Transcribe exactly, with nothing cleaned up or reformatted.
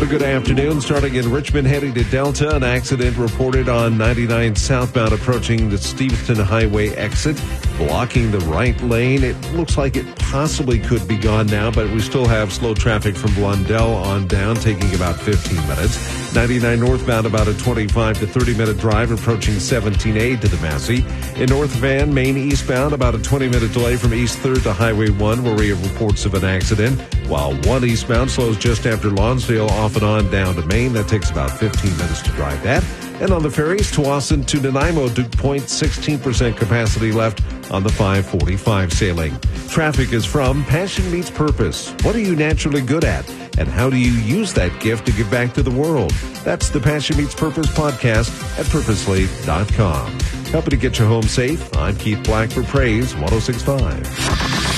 a good afternoon. Starting in Richmond, heading to Delta, an accident reported on ninety-nine southbound approaching the Stevenson Highway exit, blocking the right lane. It looks like it possibly could be gone now, but we still have slow traffic from Blundell on down, taking about fifteen minutes. ninety-nine northbound, about a twenty-five to thirty minute drive approaching seventeen A to the Massey. In North Van, Main eastbound, about a twenty minute delay from East third to Highway one, where we have reports of an accident, while one eastbound slows just after Lonsdale off and on down to Maine. That takes about fifteen minutes to drive that. And on the ferries, Tawasin to Nanaimo, Duke Point, sixteen percent capacity left on the five forty-five sailing. Traffic is from Passion Meets Purpose. What are you naturally good at? And how do you use that gift to give back to the world? That's the Passion Meets Purpose podcast at purposely dot com. Helping to get you home safe, I'm Keith Black for Praise one oh six point five.